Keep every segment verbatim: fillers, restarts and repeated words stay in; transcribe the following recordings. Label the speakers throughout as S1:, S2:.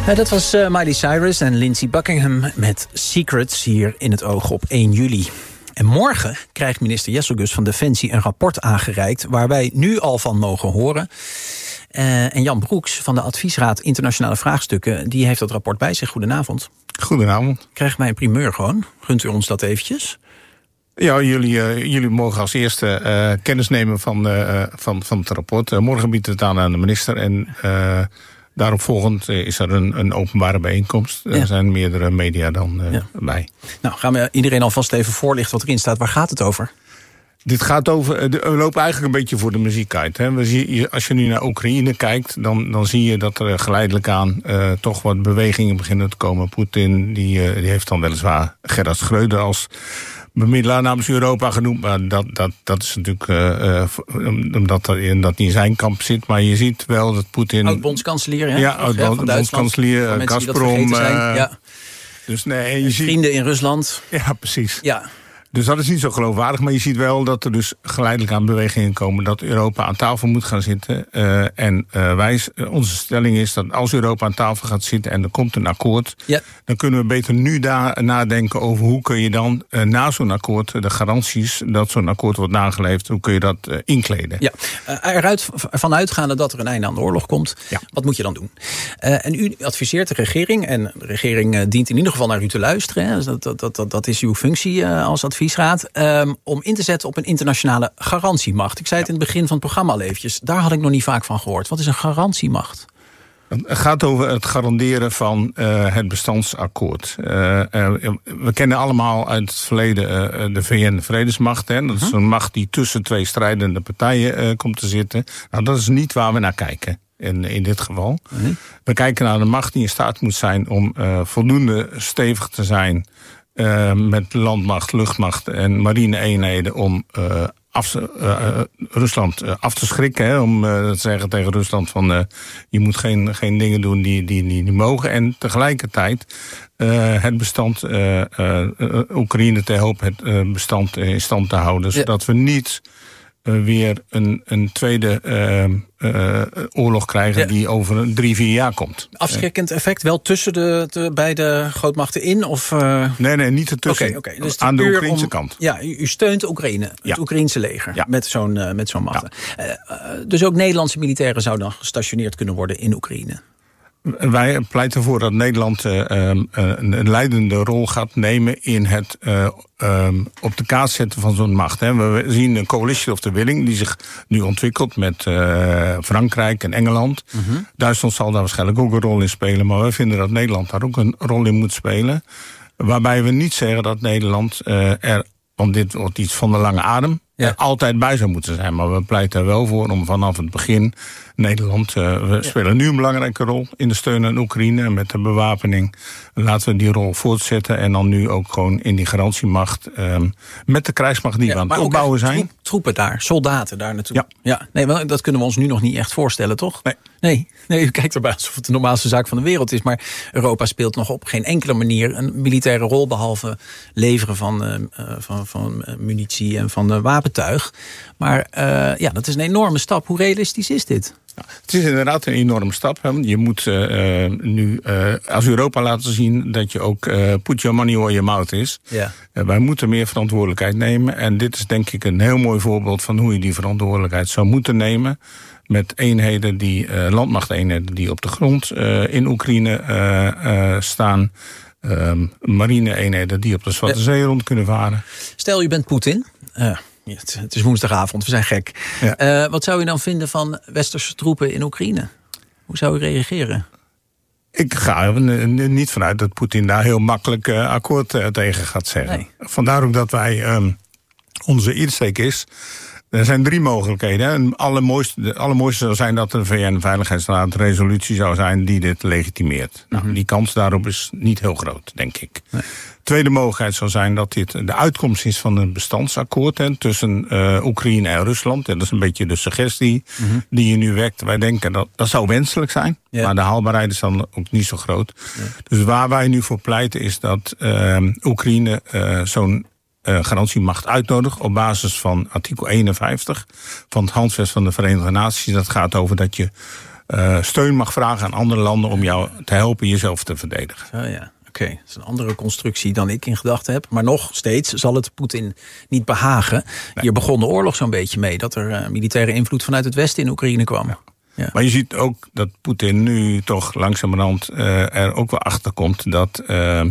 S1: Uh, dat was uh, Miley Cyrus en Lindsey Buckingham met Secrets hier in het Oog op één juli. En morgen krijgt minister Jesselgus van Defensie een rapport aangereikt waar wij nu al van mogen horen. Uh, en Jan Broeks van de Adviesraad Internationale Vraagstukken, die heeft dat rapport bij zich. Goedenavond.
S2: Goedenavond.
S1: Krijgt mij een primeur gewoon? Gunt u ons dat eventjes?
S2: Ja, jullie, uh, jullie mogen als eerste uh, kennis nemen van, uh, van, van het rapport. Uh, morgen biedt het aan aan de minister en uh, daarop volgend uh, is er een, een openbare bijeenkomst. Ja. Er zijn meerdere media dan uh, ja. bij.
S1: Nou, gaan we iedereen alvast even voorlichten wat erin staat. Waar gaat het over?
S2: Dit gaat over. We lopen eigenlijk een beetje voor de muziek uit. Hè. We zien, als je nu naar Oekraïne kijkt, dan, dan zie je dat er geleidelijk aan uh, toch wat bewegingen beginnen te komen. Poetin die, uh, die heeft dan weliswaar Gerhard Schreuder als bemiddelaar namens Europa genoemd. Maar dat, dat, dat is natuurlijk uh, uh, omdat dat, dat niet in zijn kamp zit. Maar je ziet wel dat Poetin.
S1: Oud-bondskanselier, hè?
S2: Ja, oud-bondskanselier, Gazprom. Uh,
S1: ja.
S2: Dus nee, je
S1: vrienden
S2: ziet,
S1: in Rusland.
S2: Ja, precies.
S1: Ja.
S2: Dus dat is niet zo geloofwaardig, maar je ziet wel dat er dus geleidelijk aan bewegingen komen dat Europa aan tafel moet gaan zitten. Uh, en uh, wij, onze stelling is dat als Europa aan tafel gaat zitten en er komt een akkoord, ja. dan kunnen we beter nu daar nadenken over hoe kun je dan uh, na zo'n akkoord de garanties dat zo'n akkoord wordt nageleefd, hoe kun je dat uh, inkleden.
S1: Ja, uh, eruit van uitgaande dat er een einde aan de oorlog komt, ja. wat moet je dan doen? Uh, en u adviseert de regering, en de regering uh, dient in ieder geval naar u te luisteren. Hè, dat, dat, dat, dat is uw functie uh, als adviseur. Adviesraad, um, om in te zetten op een internationale garantiemacht. Ik zei het in het begin van het programma al eventjes. Daar had ik nog niet vaak van gehoord. Wat is een garantiemacht?
S2: Het gaat over het garanderen van uh, het bestandsakkoord. Uh, uh, we kennen allemaal uit het verleden uh, de V N-vredesmacht. Hè? Dat is een macht die tussen twee strijdende partijen uh, komt te zitten. Nou, dat is niet waar we naar kijken. In, in dit geval. Mm-hmm. We kijken naar de macht die in staat moet zijn om uh, voldoende stevig te zijn Uh, met landmacht, luchtmacht en marine-eenheden om uh, af, uh, uh, Rusland uh, af te schrikken. Hè, om uh, te zeggen tegen Rusland van uh, je moet geen, geen dingen doen die, die, die niet mogen. En tegelijkertijd uh, het bestand, uh, uh, Oekraïne te helpen het uh, bestand in stand te houden. Zodat ja. we niet uh, weer een, een tweede uh, uh, oorlog krijgen ja. die over drie, vier jaar komt.
S1: Afschrikkend effect wel tussen de, de beide grootmachten in? Of, uh...
S2: Nee, nee, niet ertussen.
S1: Okay, okay. Dus
S2: aan de Oekraïnse om, kant.
S1: Ja, u, u steunt Oekraïne, het ja. Oekraïnse leger, ja. met zo'n uh, met zo'n machten. Ja. Uh, uh, dus ook Nederlandse militairen zouden dan gestationeerd kunnen worden in Oekraïne?
S2: Wij pleiten ervoor dat Nederland uh, um, een leidende rol gaat nemen in het uh, um, op de kaart zetten van zo'n macht. Hè. We zien een coalition of the willing die zich nu ontwikkelt met uh, Frankrijk en Engeland. Mm-hmm. Duitsland zal daar waarschijnlijk ook een rol in spelen, maar wij vinden dat Nederland daar ook een rol in moet spelen. Waarbij we niet zeggen dat Nederland uh, er, want dit wordt iets van de lange adem, ja. er altijd bij zou moeten zijn. Maar we pleiten er wel voor om vanaf het begin Nederland, uh, we ja. spelen nu een belangrijke rol in de steun aan Oekraïne en met de bewapening. Laten we die rol voortzetten en dan nu ook gewoon in die garantiemacht um, met de krijgsmacht die ja, we aan het opbouwen zijn.
S1: Troep, troepen daar, soldaten daar naartoe.
S2: Ja.
S1: Ja, nee, maar dat kunnen we ons nu nog niet echt voorstellen, toch?
S2: Nee.
S1: Nee, nee, u kijkt erbij alsof het de normaalste zaak van de wereld is. Maar Europa speelt nog op geen enkele manier een militaire rol, behalve leveren van, uh, van, van munitie en van uh, wapentuig. Maar uh, ja, dat is een enorme stap. Hoe realistisch is dit?
S2: Ja, het is inderdaad een enorme stap. Hè. Je moet uh, nu uh, als Europa laten zien dat je ook uh, put your money where your mouth is. Ja. Uh, wij moeten meer verantwoordelijkheid nemen. En dit is denk ik een heel mooi voorbeeld van hoe je die verantwoordelijkheid zou moeten nemen. Met eenheden die, uh, landmachteenheden die op de grond uh, in Oekraïne uh, uh, staan. Uh, marine-eenheden die op de Zwarte ja. Zee rond kunnen varen.
S1: Stel, u bent Poetin. Uh. Het is woensdagavond, we zijn gek. Ja. Uh, wat zou u dan vinden van westerse troepen in Oekraïne? Hoe zou u reageren?
S2: Ik ga er niet vanuit dat Poetin daar heel makkelijk uh, akkoord uh, tegen gaat zeggen. Nee. Vandaar ook dat wij, um, onze insteek is, er zijn drie mogelijkheden. Hè. Het allermooiste, de allermooiste zou zijn dat de V N-veiligheidsraad resolutie zou zijn die dit legitimeert. Mm-hmm. Nou, die kans daarop is niet heel groot, denk ik. Nee. Tweede mogelijkheid zou zijn dat dit de uitkomst is van een bestandsakkoord hè, tussen uh, Oekraïne en Rusland. En dat is een beetje de suggestie mm-hmm. die je nu wekt. Wij denken dat dat zou wenselijk zijn, ja. maar de haalbaarheid is dan ook niet zo groot. Ja. Dus waar wij nu voor pleiten is dat uh, Oekraïne uh, zo'n uh, garantiemacht uitnodigt op basis van artikel eenenvijftig van het Handvest van de Verenigde Naties. Dat gaat over dat je uh, steun mag vragen aan andere landen om jou te helpen jezelf te verdedigen.
S1: Oh ja. Oké, okay, dat is een andere constructie dan ik in gedachten heb. Maar nog steeds zal het Poetin niet behagen. Nee. Hier begon de oorlog zo'n beetje mee. Dat er uh, militaire invloed vanuit het Westen in Oekraïne kwam. Ja. Ja.
S2: Maar je ziet ook dat Poetin nu toch langzamerhand uh, er ook wel achter komt dat uh,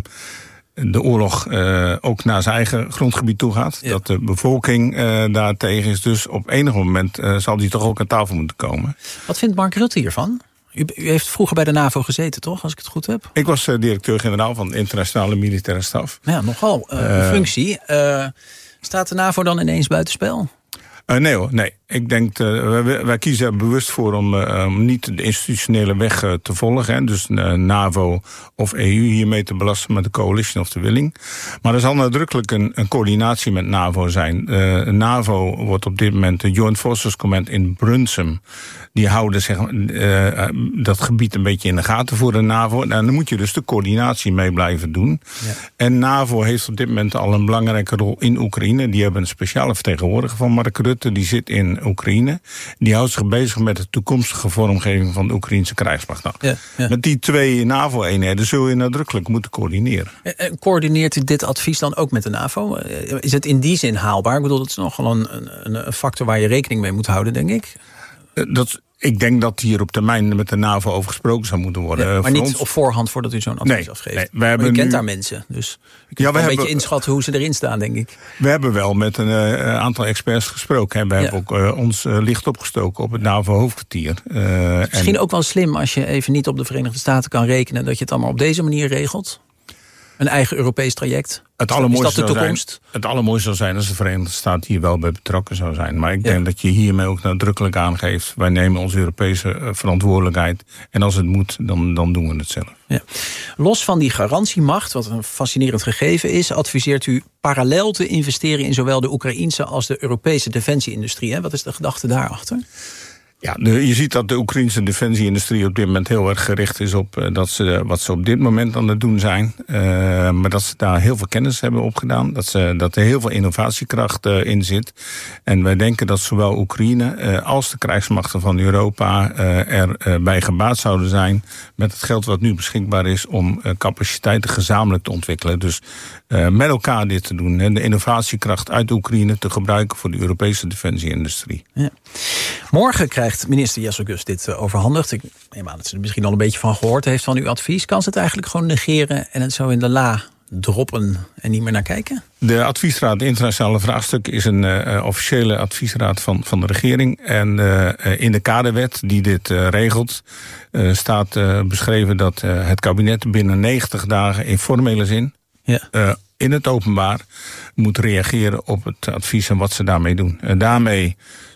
S2: de oorlog uh, ook naar zijn eigen grondgebied toe gaat. Ja. Dat de bevolking uh, daartegen is. Dus op enig moment uh, zal die toch ook aan tafel moeten komen.
S1: Wat vindt Mark Rutte hiervan? U, u heeft vroeger bij de NAVO gezeten, toch? Als ik het goed heb.
S2: Ik was uh, directeur-generaal van de Internationale Militaire Staf.
S1: Ja, nogal uh, uh, functie. Uh, staat de NAVO dan ineens buitenspel?
S2: Uh, nee hoor, nee. Ik denk, uh, wij, wij kiezen er bewust voor om uh, niet de institutionele weg uh, te volgen. Hè, dus uh, NAVO of E U hiermee te belasten met de coalition of de willing. Maar er zal nadrukkelijk een, een coördinatie met NAVO zijn. Uh, NAVO wordt op dit moment de Joint Forces Command in Brunsum. Die houden zeg, uh, dat gebied een beetje in de gaten voor de NAVO. En dan moet je dus de coördinatie mee blijven doen. Ja. En NAVO heeft op dit moment al een belangrijke rol in Oekraïne. Die hebben een speciale vertegenwoordiger van Mark Rutte. Die zit in Oekraïne. Die houdt zich bezig met de toekomstige vormgeving van de Oekraïnse krijgsmacht. Nou, ja, ja. Met die twee NAVO-eenheden zul je nadrukkelijk moeten coördineren.
S1: En coördineert u dit advies dan ook met de NAVO? Is het in die zin haalbaar? Ik bedoel, dat is nogal een, een, een factor waar je rekening mee moet houden, denk ik.
S2: Dat, ik denk dat hier op termijn met de NAVO over gesproken zou moeten worden.
S1: Ja, maar niet ons op voorhand voordat u zo'n advies nee, afgeeft. Nee, we hebben maar u kent nu... daar mensen, dus u kunt ja, een hebben... beetje inschatten hoe ze erin staan, denk ik.
S2: We hebben wel met een uh, aantal experts gesproken. Hè. We ja. hebben ook uh, ons uh, licht opgestoken op het NAVO-hoofdkwartier. Uh,
S1: Misschien
S2: en...
S1: ook wel slim als je even niet op de Verenigde Staten kan rekenen dat je het allemaal op deze manier regelt. Een eigen Europees traject.
S2: Het allermooiste, is dat de toekomst? Zijn, het allermooiste zou zijn als de Verenigde Staten hier wel bij betrokken zou zijn. Maar ik ja. denk dat je hiermee ook nadrukkelijk aangeeft. Wij nemen onze Europese verantwoordelijkheid. En als het moet, dan, dan doen we het zelf.
S1: Ja. Los van die garantiemacht, wat een fascinerend gegeven is, adviseert u parallel te investeren in zowel de Oekraïense als de Europese defensieindustrie. Hè? Wat is de gedachte daarachter?
S2: Ja, de, je ziet dat de Oekraïnse defensieindustrie op dit moment heel erg gericht is op uh, dat ze, wat ze op dit moment aan het doen zijn. Uh, maar dat ze daar heel veel kennis hebben opgedaan. Dat, ze, dat er heel veel innovatiekracht uh, in zit. En wij denken dat zowel Oekraïne uh, als de krijgsmachten van Europa uh, er uh, bij gebaat zouden zijn met het geld wat nu beschikbaar is om uh, capaciteiten gezamenlijk te ontwikkelen. Dus uh, met elkaar dit te doen. En de innovatiekracht uit Oekraïne te gebruiken voor de Europese defensieindustrie.
S1: Ja. Morgen krijgt minister Jessel Gus dit overhandigd. Ik neem aan dat ze er misschien al een beetje van gehoord heeft van uw advies. Kan ze het eigenlijk gewoon negeren en het zo in de la droppen en niet meer naar kijken?
S2: De adviesraad Internationale Vraagstukken is een uh, officiële adviesraad van, van de regering. En uh, in de kaderwet die dit uh, regelt uh, staat uh, beschreven dat uh, het kabinet binnen negentig dagen in formele zin ja. uh, in het openbaar moet reageren op het advies en wat ze daarmee doen. En daarmee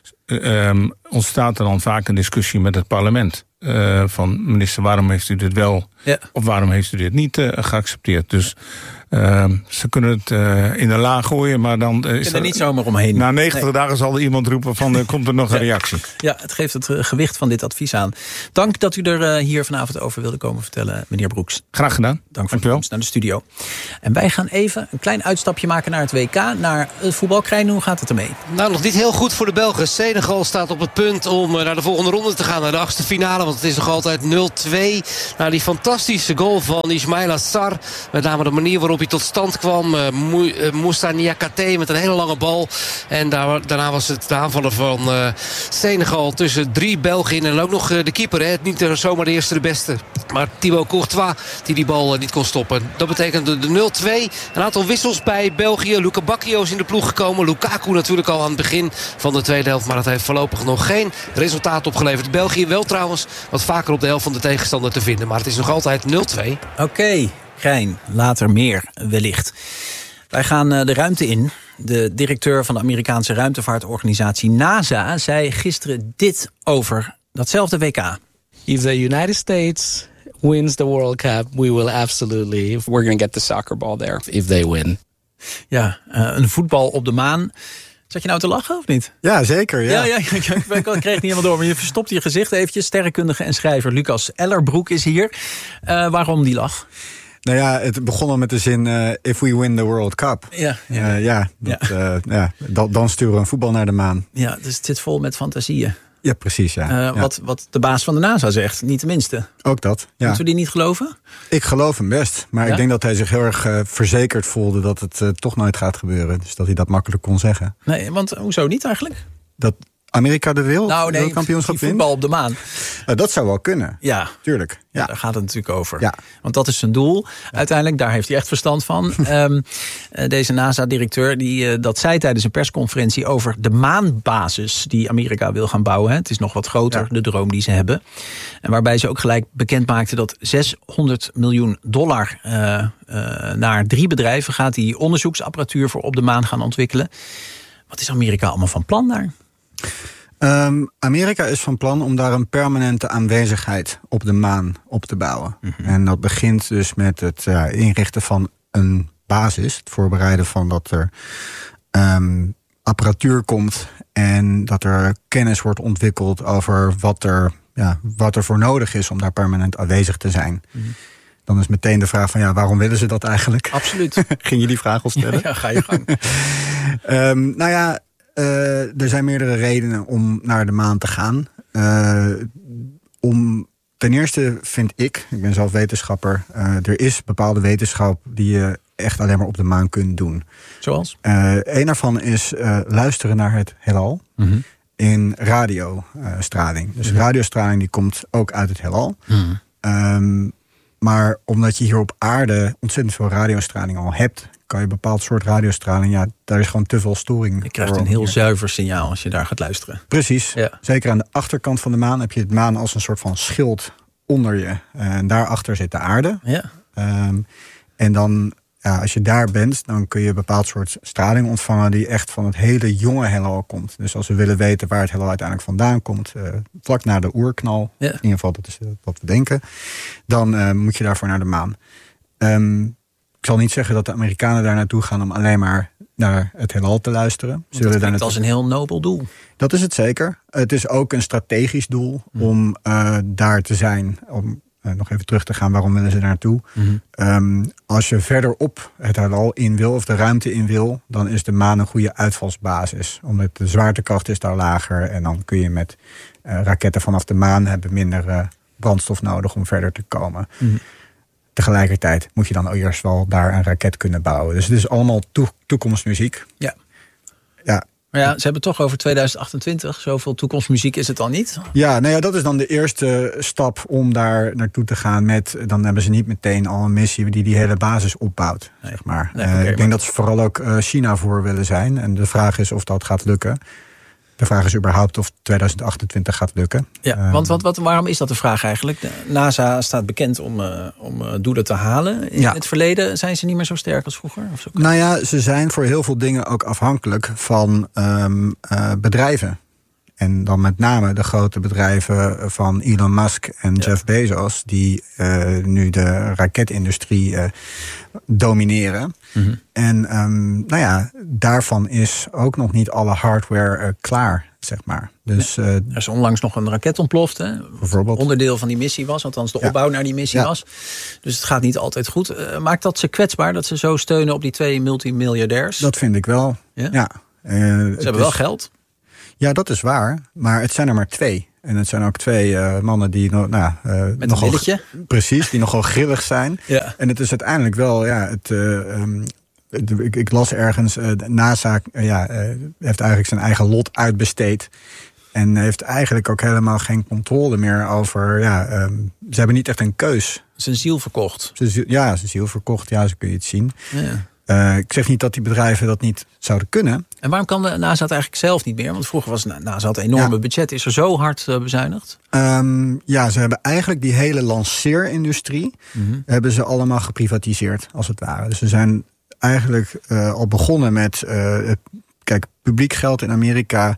S2: Um, ontstaat er dan vaak een discussie met het parlement. Uh, van minister, waarom heeft u dit wel ja. of waarom heeft u dit niet uh, geaccepteerd? Dus uh, ze kunnen het uh, in de la gooien, maar dan uh, is
S1: er niet zomaar omheen.
S2: Na negentig nee. dagen zal er iemand roepen van uh, komt er nog een
S1: ja.
S2: reactie.
S1: Ja, het geeft het uh, gewicht van dit advies aan. Dank dat u er uh, hier vanavond over wilde komen vertellen, meneer Broeks.
S2: Graag gedaan.
S1: Dank voor de komst naar de studio. En wij gaan even een klein uitstapje maken naar het W K, naar het voetbal. Krijn, hoe gaat het ermee?
S3: Nou, nog niet heel goed voor de Belgen. Senegal staat op het punt om uh, naar de volgende ronde te gaan, naar de achtste finale. Want het is nog altijd nul twee. Na die fantastische goal van Ismaila Sarr. Met name de manier waarop hij tot stand kwam. Uh, Moussa Niakate met een hele lange bal. En daar, daarna was het de aanvallen van uh, Senegal tussen drie Belgen in. En ook nog uh, de keeper. Hè. Niet uh, zomaar de eerste de beste. Maar Thibaut Courtois die die bal uh, niet kon stoppen. Dat betekende de nul twee. Een aantal wissels bij België. Luka Bacchio is in de ploeg gekomen. Lukaku natuurlijk al aan het begin van de tweede helft. Maar dat heeft voorlopig nog geen resultaat opgeleverd. België wel trouwens wat vaker op de helft van de tegenstander te vinden. Maar het is nog altijd nul twee.
S1: Oké, okay, Krijn. Later meer wellicht. Wij gaan de ruimte in. De directeur van de Amerikaanse ruimtevaartorganisatie NASA zei gisteren dit over datzelfde W K.
S4: If the United States wins the World Cup, we will absolutely, we're going to get the soccer ball there if they win.
S1: Ja, uh, een voetbal op de maan. Zat je nou te lachen of niet?
S5: Ja, zeker. Ja,
S1: ja, ja, ja ik kreeg het niet helemaal door. Maar je verstopt je gezicht eventjes. Sterrenkundige en schrijver Lucas Ellerbroek is hier. Uh, waarom die lach?
S5: Nou ja, het begon al met de zin uh, if we win the World Cup.
S1: Ja, ja.
S5: Uh, ja, dat, ja. Uh, ja dan, dan sturen we een voetbal naar de maan.
S1: Ja, dus het zit vol met fantasieën.
S5: Ja, precies. Ja.
S1: Uh,
S5: ja.
S1: Wat, wat de baas van de NASA zegt, niet de minste.
S5: Ook dat, ja.
S1: Moeten we die niet geloven?
S5: Ik geloof hem best. Maar ja? ik denk dat hij zich heel erg uh, verzekerd voelde dat het uh, toch nooit gaat gebeuren. Dus dat hij dat makkelijk kon zeggen.
S1: Nee, want hoezo niet eigenlijk?
S5: Dat Amerika de wereld
S1: nou, nee,
S5: kampioenschap wint?
S1: voetbal op de maan.
S5: Uh, dat zou wel kunnen.
S1: Ja.
S5: Tuurlijk. Ja.
S1: Ja, daar gaat het natuurlijk over.
S5: Ja.
S1: Want dat is zijn doel. Ja. Uiteindelijk, daar heeft hij echt verstand van. um, deze NASA-directeur, die, uh, dat zei tijdens een persconferentie over de maanbasis die Amerika wil gaan bouwen. Hè. Het is nog wat groter, ja. de droom die ze hebben. En waarbij ze ook gelijk bekend maakten dat zeshonderd miljoen dollar uh, uh, naar drie bedrijven gaat die onderzoeksapparatuur voor op de maan gaan ontwikkelen. Wat is Amerika allemaal van plan daar?
S5: Um, Amerika is van plan om daar een permanente aanwezigheid op de maan op te bouwen. Mm-hmm. En dat begint dus met het uh, inrichten van een basis. Het voorbereiden van dat er um, apparatuur komt en dat er kennis wordt ontwikkeld over wat er, ja, wat er voor nodig is om daar permanent aanwezig te zijn. Mm-hmm. Dan is meteen de vraag van ja, waarom willen ze dat eigenlijk?
S1: Absoluut.
S5: Ging je die vraag al stellen?
S1: Ja, ga je gang.
S5: um, nou ja, Uh, er zijn meerdere redenen om naar de maan te gaan. Uh, om, ten eerste vind ik, ik ben zelf wetenschapper, uh, er is bepaalde wetenschap die je echt alleen maar op de maan kunt doen.
S1: Zoals?
S5: Uh, een daarvan is uh, luisteren naar het heelal mm-hmm. in radiostraling. Uh, dus mm-hmm. radiostraling die komt ook uit het heelal. Mm-hmm. Um, maar omdat je hier op aarde ontzettend veel radiostraling al hebt, kan je een bepaald soort radiostraling, ja, daar is gewoon te veel storing.
S1: Je krijgt een heel hier. zuiver signaal als je daar gaat luisteren.
S5: Precies.
S1: Ja.
S5: Zeker aan de achterkant van de maan heb je het maan als een soort van schild onder je. En daarachter zit de aarde.
S1: Ja.
S5: Um, en dan, ja, als je daar bent, dan kun je een bepaald soort straling ontvangen die echt van het hele jonge heelal komt. Dus als we willen weten waar het heelal uiteindelijk vandaan komt, uh, vlak na de oerknal, ja. in ieder geval dat is wat we denken, dan uh, moet je daarvoor naar de maan. Um, Ik zal niet zeggen dat de Amerikanen daar naartoe gaan om alleen maar naar het heelal te luisteren.
S1: Ze dat klinkt als een heel nobel doel.
S5: Dat is het zeker. Het is ook een strategisch doel mm. om uh, daar te zijn. Om uh, nog even terug te gaan, waarom willen ze daar naartoe? Mm-hmm. Um, als je verder op het heelal in wil of de ruimte in wil, dan is de maan een goede uitvalsbasis. Omdat de zwaartekracht is daar lager en dan kun je met uh, raketten vanaf de maan hebben minder uh, brandstof nodig om verder te komen. Mm. Tegelijkertijd moet je dan eerst wel daar een raket kunnen bouwen. Dus het is allemaal to- toekomstmuziek.
S1: Ja.
S5: Ja.
S1: Maar ja, ze hebben toch over tweeduizend achtentwintig. Zoveel toekomstmuziek is het al niet?
S5: Ja, nou ja, dat is dan de eerste stap om daar naartoe te gaan met, dan hebben ze niet meteen al een missie die die hele basis opbouwt. Nee. Zeg maar. Nee, okay, uh, ik denk maar... dat ze vooral ook uh, China voor willen zijn. En de vraag is of dat gaat lukken. De vraag is überhaupt of tweeduizend achtentwintig gaat lukken.
S1: Ja, um, want wat, wat, waarom is dat de vraag eigenlijk? De NASA staat bekend om, uh, om uh, doelen te halen. In ja. het verleden zijn ze niet meer zo sterk als vroeger? Of zo?
S5: Nou ja, ze zijn voor heel veel dingen ook afhankelijk van um, uh, bedrijven. En dan met name de grote bedrijven van Elon Musk en ja. Jeff Bezos, die uh, nu de raketindustrie uh, domineren. Mm-hmm. En um, nou ja, daarvan is ook nog niet alle hardware uh, klaar, zeg maar. Dus,
S1: ja. uh, er is onlangs nog een raket ontploft, hè?
S5: Bijvoorbeeld.
S1: Onderdeel van die missie was, althans de ja. opbauw naar die missie ja. was. Dus het gaat niet altijd goed. Uh, maakt dat ze kwetsbaar, dat ze zo steunen op die twee multimiljardairs?
S5: Dat vind ik wel, ja. ja. Uh,
S1: ze hebben wel is... geld.
S5: Ja, dat is waar. Maar het zijn er maar twee. En het zijn ook twee uh, mannen die no, nou, uh,
S1: met
S5: nogal,
S1: een billetje.
S5: Precies, die nogal grillig zijn.
S1: Ja.
S5: En het is uiteindelijk wel, ja, het, uh, um, het, ik, ik las ergens, uh, de NASA uh, ja, uh, heeft eigenlijk zijn eigen lot uitbesteed. En heeft eigenlijk ook helemaal geen controle meer over, ja, um, ze hebben niet echt een keus.
S1: Zijn ziel verkocht.
S5: Zijn, ja, zijn ziel verkocht, ja, zo kun je het zien.
S1: Ja.
S5: Uh, ik zeg niet dat die bedrijven dat niet zouden kunnen.
S1: En waarom kan de NASA het eigenlijk zelf niet meer? Want vroeger was NASA had een enorme ja. budget. Is er zo hard uh, bezuinigd?
S5: Um, ja, ze hebben eigenlijk die hele lanceerindustrie mm-hmm. hebben ze allemaal geprivatiseerd, als het ware. Dus ze zijn eigenlijk uh, al begonnen met, uh, kijk, publiek geld in Amerika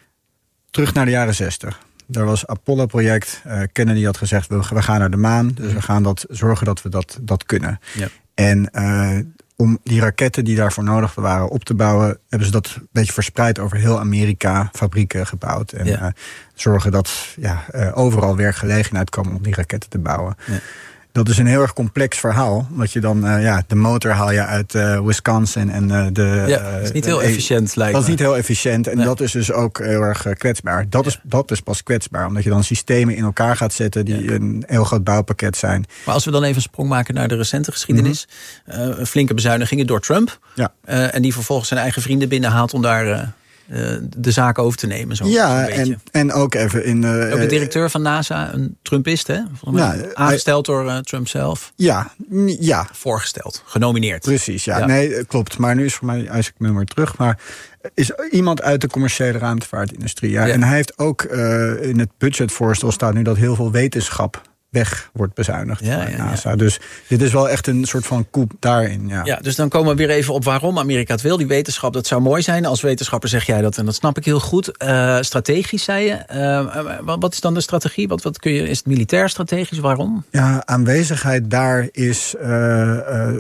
S5: terug naar de jaren zestig. Er was Apollo-project. Uh, Kennedy had gezegd, we, we gaan naar de maan. Dus we gaan dat, zorgen dat we dat, dat kunnen.
S1: Ja.
S5: En uh, om die raketten die daarvoor nodig waren op te bouwen, hebben ze dat een beetje verspreid over heel Amerika, fabrieken gebouwd. En ja. uh, zorgen dat ja, uh, overal werkgelegenheid kwam om die raketten te bouwen. Ja. Dat is een heel erg complex verhaal. Want je dan, uh, ja, de motor haal je uit uh, Wisconsin. En uh, de.
S1: Ja, dat is niet heel
S5: uh,
S1: efficiënt, lijkt
S5: Dat is
S1: me.
S5: niet heel efficiënt. En nee. dat is dus ook heel erg uh, kwetsbaar. Dat, ja. is, dat is pas kwetsbaar. Omdat je dan systemen in elkaar gaat zetten die ja. een heel groot bouwpakket zijn.
S1: Maar als we dan even een sprong maken naar de recente geschiedenis. Mm-hmm. Uh, flinke bezuinigingen door Trump. Ja. Uh, en die vervolgens zijn eigen vrienden binnenhaalt om daar. Uh, Uh, de zaak over te nemen. Zo,
S5: ja, en, en ook even in... Uh,
S1: ook de directeur van NASA, een Trumpist, hè? Volgens mij ja, aangesteld hij, door uh, Trump zelf.
S5: Ja, ja.
S1: Voorgesteld, genomineerd.
S5: Precies, ja. ja. Nee, klopt. Maar nu is voor mij Isaac Miller terug. Maar is iemand uit de commerciële ruimtevaartindustrie. Ja. Ja. En hij heeft ook uh, in het budgetvoorstel staat nu dat heel veel wetenschap weg wordt bezuinigd ja, van ja, NASA. Ja. Dus dit is wel echt een soort van coup daarin. Ja.
S1: ja, dus dan komen we weer even op waarom Amerika het wil. Die wetenschap, dat zou mooi zijn. Als wetenschapper zeg jij dat en dat snap ik heel goed. Uh, strategisch, zei je. Uh, wat is dan de strategie? Wat, wat kun je, is het militair strategisch? Waarom?
S5: Ja, aanwezigheid daar is... Uh, uh,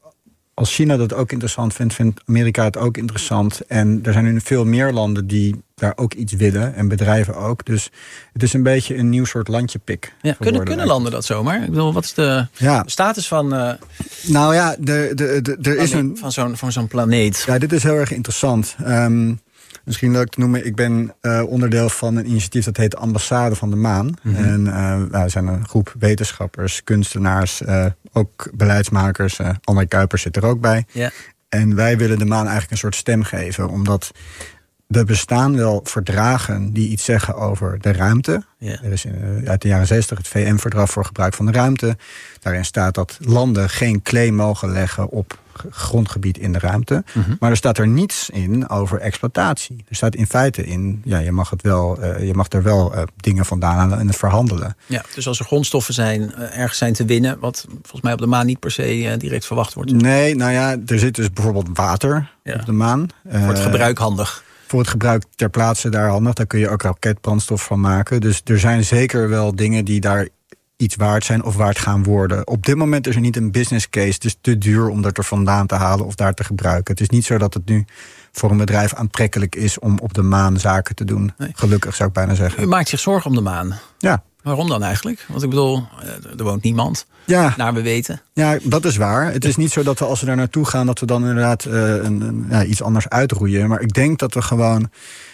S5: als China dat ook interessant vindt, vindt Amerika het ook interessant. En er zijn nu veel meer landen die daar ook iets willen. En bedrijven ook. Dus het is een beetje een nieuw soort landjepik.
S1: Ja, kunnen, kunnen landen dat zomaar? Ik bedoel, wat is de ja. status van... Uh,
S5: nou ja, de, de, de, er is een...
S1: Van zo'n, van zo'n planeet.
S5: Ja, dit is heel erg interessant. Um, Misschien leuk te noemen, ik ben uh, onderdeel van een initiatief dat heet Ambassade van de Maan. Mm-hmm. En uh, we zijn een groep wetenschappers, kunstenaars, uh, ook beleidsmakers. Uh, André Kuipers zit er ook bij. Yeah. En wij willen de maan eigenlijk een soort stem geven, omdat er bestaan wel verdragen die iets zeggen over de ruimte. Yeah. Er is uh, uit de jaren zestig het V N-verdrag voor gebruik van de ruimte. Daarin staat dat landen geen claim mogen leggen op grondgebied in de ruimte. Mm-hmm. Maar er staat er niets in over exploitatie. Er staat in feite in, ja, je mag het wel, uh, je mag er wel uh, dingen vandaan halen en het verhandelen.
S1: Ja, dus als er grondstoffen zijn, uh, ergens zijn te winnen, wat volgens mij op de maan niet per se uh, direct verwacht wordt.
S5: Nee, nou ja, er zit dus bijvoorbeeld water ja. op de maan.
S1: Voor het gebruik handig.
S5: Voor het gebruik ter plaatse daar handig. Daar kun je ook raketbrandstof van maken. Dus er zijn zeker wel dingen die daar iets waard zijn of waard gaan worden. Op dit moment is er niet een business case. Het is te duur om dat er vandaan te halen of daar te gebruiken. Het is niet zo dat het nu voor een bedrijf aantrekkelijk is om op de maan zaken te doen. Nee. Gelukkig zou ik bijna zeggen.
S1: U maakt zich zorgen om de maan. Ja. Waarom dan eigenlijk? Want ik bedoel, er woont niemand. Ja. Naar we weten.
S5: Ja, dat is waar. Het is niet zo dat we als we daar naartoe gaan, dat we dan inderdaad uh, een, een, ja, iets anders uitroeien. Maar ik denk dat we gewoon...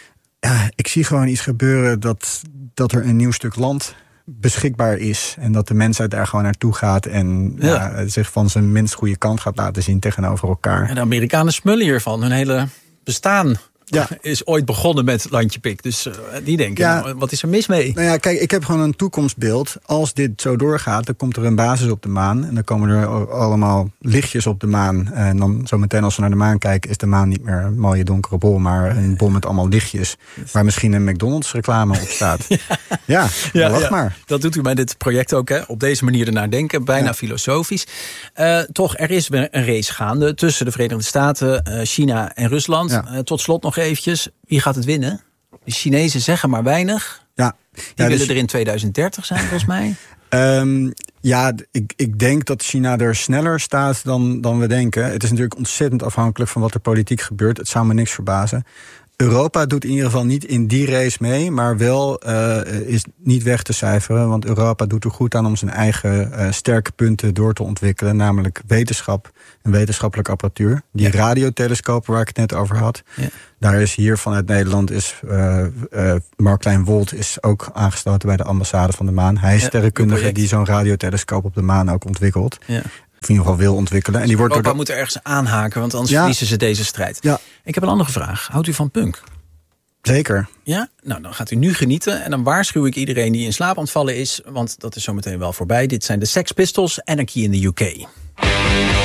S5: Ja, ik zie gewoon iets gebeuren dat, dat er een nieuw stuk land beschikbaar is. En dat de mensheid daar gewoon naartoe gaat en ja. Ja, zich van zijn minst goede kant gaat laten zien tegenover elkaar.
S1: En de Amerikanen smullen hiervan. Hun hele bestaan ja. is ooit begonnen met landjepik. Dus uh, die denken, ja. nou, wat is er mis mee?
S5: Nou ja, kijk, ik heb gewoon een toekomstbeeld. Als dit zo doorgaat, dan komt er een basis op de maan. En dan komen er allemaal lichtjes op de maan. En dan zometeen als we naar de maan kijken, is de maan niet meer een mooie donkere bol, maar een bol met allemaal lichtjes. Waar misschien een McDonald's reclame op staat. ja, ja, ja lach ja. maar.
S1: Dat doet u bij dit project ook, hè? Op deze manier ernaar denken. Bijna ja. filosofisch. Uh, toch, er is een race gaande tussen de Verenigde Staten, uh, China en Rusland. Ja. Uh, tot slot nog eventjes, wie gaat het winnen? De Chinezen zeggen maar weinig. Ja. Die ja, willen dus er in tweeduizend dertig zijn, volgens mij.
S5: Um, ja, ik, ik denk dat China er sneller staat dan, dan we denken. Het is natuurlijk ontzettend afhankelijk van wat er politiek gebeurt. Het zou me niks verbazen. Europa doet in ieder geval niet in die race mee, maar wel uh, is niet weg te cijferen. Want Europa doet er goed aan om zijn eigen uh, sterke punten door te ontwikkelen. Namelijk wetenschap en wetenschappelijke apparatuur. Die ja. radiotelescopen waar ik het net over had. Ja. Daar is hier vanuit Nederland is uh, uh, Mark-Klein Wolt is ook aangesloten bij de ambassade van de maan. Hij is ja, sterrenkundige die zo'n radiotelescoop op de maan ook ontwikkelt. Ja. Of in ieder geval wil ontwikkelen. En die wordt
S1: Europa
S5: door de...
S1: moet er ergens aanhaken, want anders ja. verliezen ze deze strijd. Ja. Ik heb een andere vraag. Houdt u van punk?
S5: Zeker.
S1: Ja? Nou, dan gaat u nu genieten. En dan waarschuw ik iedereen die in slaap aan het vallen is, want dat is zometeen wel voorbij. Dit zijn de Sex Pistols, Anarchy in the U K.